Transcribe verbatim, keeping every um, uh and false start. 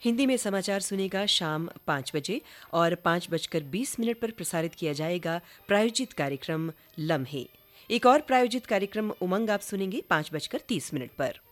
हिंदी में समाचार सुनेगा शाम पाँच बजे और पाँच बजकर बीस मिनट पर प्रसारित किया जाएगा प्रायोजित कार्यक्रम लम्हे। एक और प्रायोजित कार्यक्रम उमंग आप सुनेंगे पाँच बजकर तीस मिनट पर।